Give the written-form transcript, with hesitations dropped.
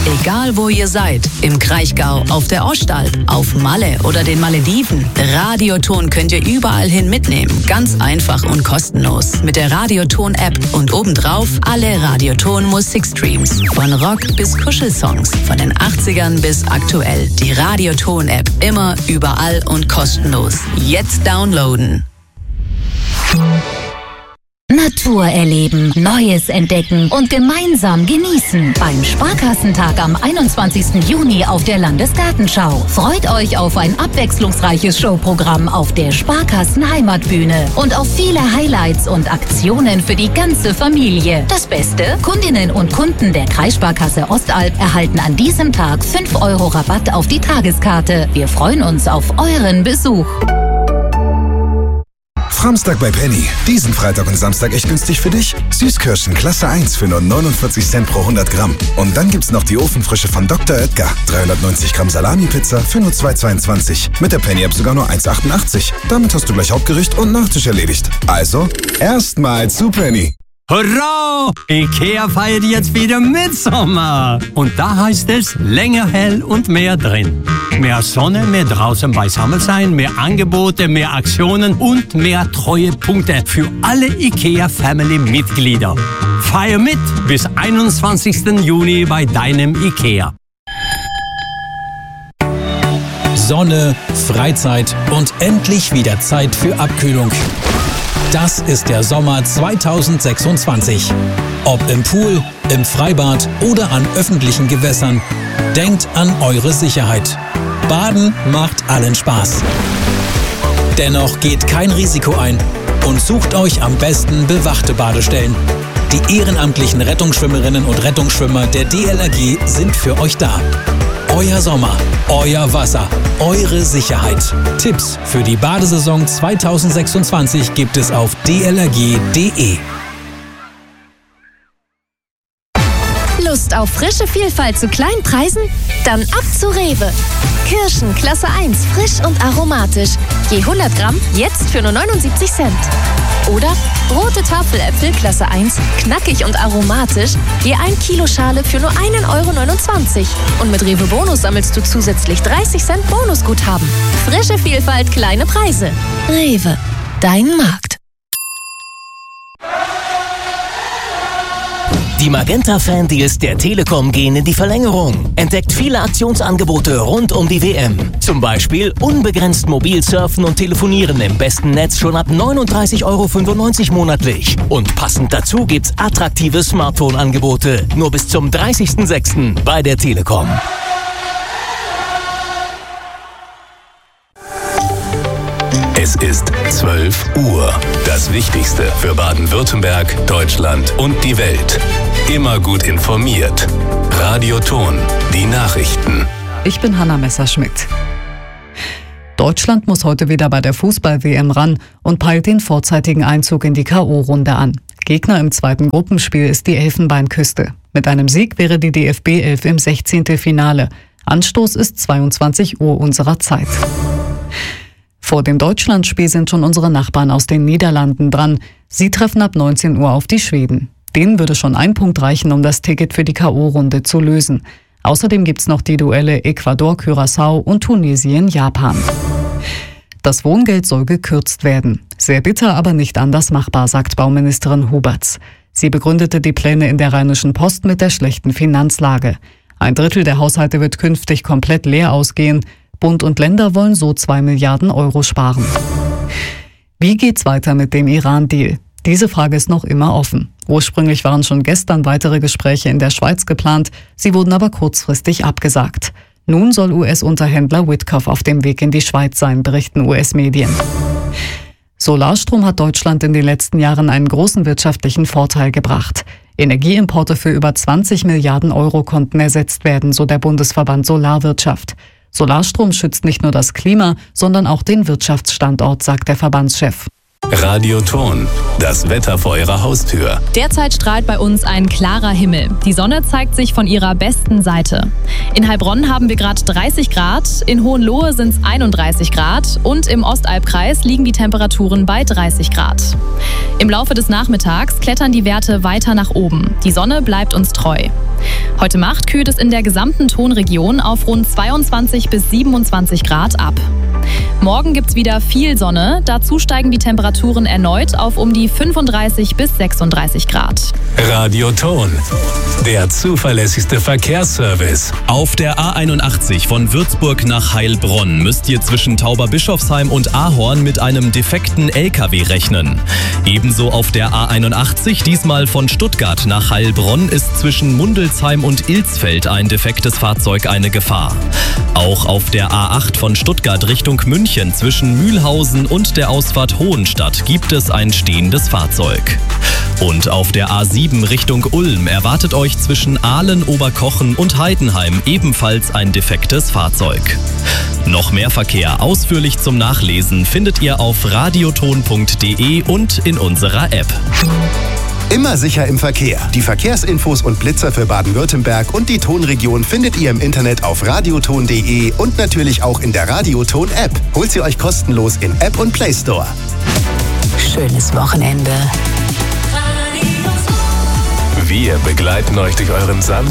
Egal wo ihr seid, im Kraichgau, auf der Ostalb, auf Malle oder den Malediven, Radioton könnt ihr überall hin mitnehmen. Ganz einfach und kostenlos. Mit der Radioton-App und obendrauf alle Radioton-Musikstreams. Von Rock bis Kuschelsongs, von den 80ern bis aktuell. Die Radioton-App immer, überall und kostenlos. Jetzt downloaden. Natur erleben, Neues entdecken und gemeinsam genießen. Beim Sparkassentag am 21. Juni auf der Landesgartenschau. Freut euch auf ein abwechslungsreiches Showprogramm auf der Sparkassen-Heimatbühne und auf viele Highlights und Aktionen für die ganze Familie. Das Beste? Kundinnen und Kunden der Kreissparkasse Ostalb erhalten an diesem Tag 5 € Rabatt auf die Tageskarte. Wir freuen uns auf euren Besuch. Framstag bei Penny. Diesen Freitag und Samstag echt günstig für dich. Süßkirschen Klasse 1 für nur 49 Cent pro 100 Gramm. Und dann gibt's noch die Ofenfrische von Dr. Oetker. 390 Gramm Salami-Pizza für nur 2,22. Mit der Penny-App sogar nur 1,88. Damit hast du gleich Hauptgericht und Nachtisch erledigt. Also, erstmal zu Penny. Hurra! IKEA feiert jetzt wieder Mitsommer. Und da heißt es länger hell und mehr drin. Mehr Sonne, mehr draußen beisammen sein, mehr Angebote, mehr Aktionen und mehr Treuepunkte für alle IKEA-Family-Mitglieder. Feier mit bis 21. Juni bei deinem IKEA. Sonne, Freizeit und endlich wieder Zeit für Abkühlung. Das ist der Sommer 2026. Ob im Pool, im Freibad oder an öffentlichen Gewässern, denkt an eure Sicherheit. Baden macht allen Spaß. Dennoch geht kein Risiko ein und sucht euch am besten bewachte Badestellen. Die ehrenamtlichen Rettungsschwimmerinnen und Rettungsschwimmer der DLRG sind für euch da. Euer Sommer, euer Wasser, eure Sicherheit. Tipps für die Badesaison 2026 gibt es auf dlrg.de. Lust auf frische Vielfalt zu kleinen Preisen? Dann ab zu Rewe. Kirschen Klasse 1, frisch und aromatisch. Je 100 Gramm jetzt für nur 79 Cent. Oder rote Tafeläpfel Klasse 1, knackig und aromatisch. Je 1 Kilo Schale für nur 1,29 €. Und mit Rewe Bonus sammelst du zusätzlich 30 Cent Bonusguthaben. Frische Vielfalt, kleine Preise. Rewe, dein Markt. Die Magenta-Fan-Deals der Telekom gehen in die Verlängerung. Entdeckt viele Aktionsangebote rund um die WM. Zum Beispiel unbegrenzt mobil surfen und telefonieren im besten Netz schon ab 39,95 € monatlich. Und passend dazu gibt's attraktive Smartphone-Angebote. Nur bis zum 30.06. bei der Telekom. Es ist 12 Uhr. Das Wichtigste für Baden-Württemberg, Deutschland und die Welt. Immer gut informiert. Radioton, die Nachrichten. Ich bin Hanna Messerschmidt. Deutschland muss heute wieder bei der Fußball-WM ran und peilt den vorzeitigen Einzug in die K.O.-Runde an. Gegner im zweiten Gruppenspiel ist die Elfenbeinküste. Mit einem Sieg wäre die DFB 11 im 16. Finale. Anstoß ist 22 Uhr unserer Zeit. Vor dem Deutschlandspiel sind schon unsere Nachbarn aus den Niederlanden dran. Sie treffen ab 19 Uhr auf die Schweden. Denen würde schon ein Punkt reichen, um das Ticket für die K.O.-Runde zu lösen. Außerdem gibt's noch die Duelle Ecuador, Curaçao und Tunesien, Japan. Das Wohngeld soll gekürzt werden. Sehr bitter, aber nicht anders machbar, sagt Bauministerin Huberts. Sie begründete die Pläne in der Rheinischen Post mit der schlechten Finanzlage. 1/3 der Haushalte wird künftig komplett leer ausgehen. Bund und Länder wollen so 2 Milliarden € sparen. Wie geht's weiter mit dem Iran-Deal? Diese Frage ist noch immer offen. Ursprünglich waren schon gestern weitere Gespräche in der Schweiz geplant, sie wurden aber kurzfristig abgesagt. Nun soll US-Unterhändler Witkoff auf dem Weg in die Schweiz sein, berichten US-Medien. Solarstrom hat Deutschland in den letzten Jahren einen großen wirtschaftlichen Vorteil gebracht. Energieimporte für über 20 Milliarden € konnten ersetzt werden, so der Bundesverband Solarwirtschaft. Solarstrom schützt nicht nur das Klima, sondern auch den Wirtschaftsstandort, sagt der Verbandschef. Radioton, das Wetter vor Ihrer Haustür. Derzeit strahlt bei uns ein klarer Himmel. Die Sonne zeigt sich von ihrer besten Seite. In Heilbronn haben wir gerade 30 Grad, in Hohenlohe sind es 31 Grad und im Ostalbkreis liegen die Temperaturen bei 30 Grad. Im Laufe des Nachmittags klettern die Werte weiter nach oben. Die Sonne bleibt uns treu. Heute Nacht kühlt es in der gesamten Tonregion auf rund 22 bis 27 Grad ab. Morgen gibt's wieder viel Sonne, dazu steigen die Temperaturen erneut auf um die 35 bis 36 Grad. Radioton, der zuverlässigste Verkehrsservice. Auf der A81 von Würzburg nach Heilbronn müsst ihr zwischen Tauberbischofsheim und Ahorn mit einem defekten LKW rechnen. Ebenso auf der A81, diesmal von Stuttgart nach Heilbronn, ist zwischen Mundelsheim und Ilsfeld ein defektes Fahrzeug eine Gefahr. Auch auf der A8 von Stuttgart Richtung München zwischen Mühlhausen und der Ausfahrt Hohenstadt gibt es ein stehendes Fahrzeug. Und auf der A7 Richtung Ulm erwartet euch zwischen Aalen, Oberkochen und Heidenheim ebenfalls ein defektes Fahrzeug. Noch mehr Verkehr ausführlich zum Nachlesen findet ihr auf radioton.de und in unserer App. Immer sicher im Verkehr. Die Verkehrsinfos und Blitzer für Baden-Württemberg und die Tonregion findet ihr im Internet auf radioton.de und natürlich auch in der Radioton-App. Holt sie euch kostenlos in App und Play Store. Schönes Wochenende. Wir begleiten euch durch euren Samstag.